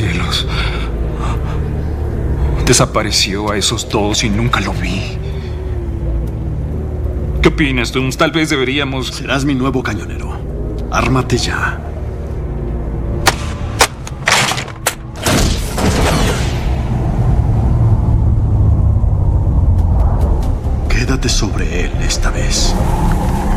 cielos. Desapareció a esos dos y nunca lo vi. ¿Qué opinas, Dooms? Tal vez deberíamos... Serás mi nuevo cañonero. Ármate ya. Quédate sobre él esta vez.